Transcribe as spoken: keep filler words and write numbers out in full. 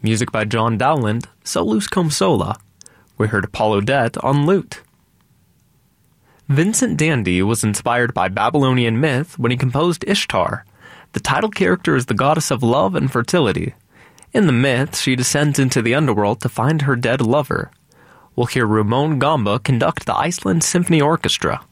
Music by John Dowland, Solus Cum Sola. We heard Apollo Det on lute. Vincent Dandy was inspired by Babylonian myth when he composed Ishtar. The title character is the goddess of love and fertility. In the myth, she descends into the underworld to find her dead lover. We'll hear Ramon Gamba conduct the Iceland Symphony Orchestra.